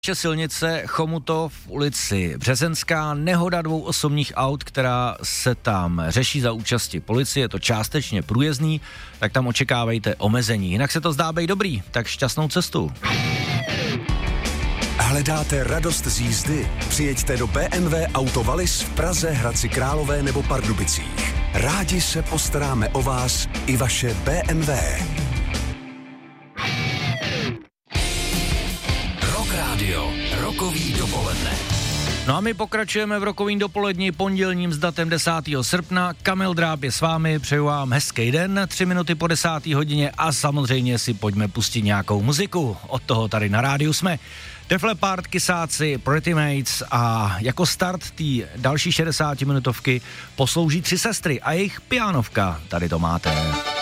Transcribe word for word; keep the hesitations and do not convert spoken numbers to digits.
Silnice Chomutov, ulici Březenská, nehoda dvou osobních aut, která se tam řeší za účasti policie, je to částečně průjezdný, tak tam očekávejte omezení. Jinak se to zdá být dobrý, tak šťastnou cestu. Hledáte radost z jízdy? Přijeďte do bé em vé Auto Wallis v Praze, Hradci Králové nebo Pardubicích. Rádi se postaráme o vás i vaše bé em vé. Rock Radio, rokový dopoledne. No a my pokračujeme v rokovým dopolední pondělním s datem desátého srpna. Kamil Dráb je s vámi, přeju vám hezký den, tři minuty po desáté hodině a samozřejmě si pojďme pustit nějakou muziku. Od toho tady na rádiu jsme. Def Leppard, Kysáci, Pretty Mates a jako start té další šedesátiminutovky poslouží Tři sestry a jejich pianovka. Tady to máte.